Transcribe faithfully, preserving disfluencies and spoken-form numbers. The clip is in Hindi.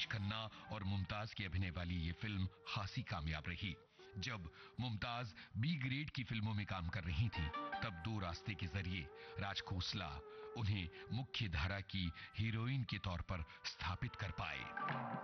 खन्ना और मुमताज की अभिनय वाली ये फिल्म खासी कामयाब रही। जब मुमताज बी ग्रेड की फिल्मों में काम कर रही थी, तब दो रास्ते के जरिए राज खोसला उन्हें मुख्य धारा की हीरोइन के तौर पर स्थापित कर पाए।